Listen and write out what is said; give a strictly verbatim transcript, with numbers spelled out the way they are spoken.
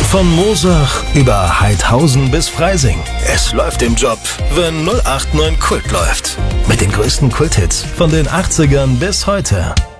Von Moosach über Heidhausen bis Freising. Es läuft im Job, wenn null acht neun Kult läuft. Mit den größten Kulthits von den achtzigern bis heute.